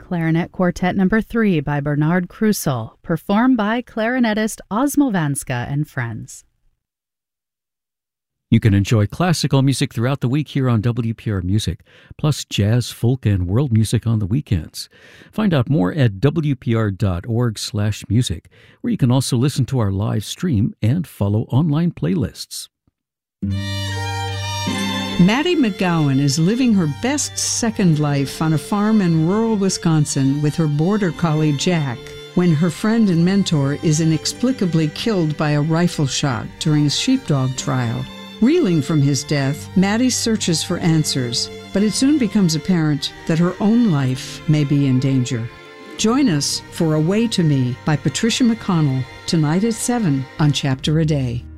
Clarinet Quartet No. 3 by Bernard Krusel, performed by clarinetist Osmo Vanska and friends. You can enjoy classical music throughout the week here on WPR Music, plus jazz, folk, and world music on the weekends. Find out more at wpr.org/music, where you can also listen to our live stream and follow online playlists. Maddie McGowan is living her best second life on a farm in rural Wisconsin with her border collie Jack, when her friend and mentor is inexplicably killed by a rifle shot during a sheepdog trial. Reeling from his death, Maddie searches for answers, but it soon becomes apparent that her own life may be in danger. Join us for A Way to Me by Patricia McConnell, tonight at 7 on Chapter a Day.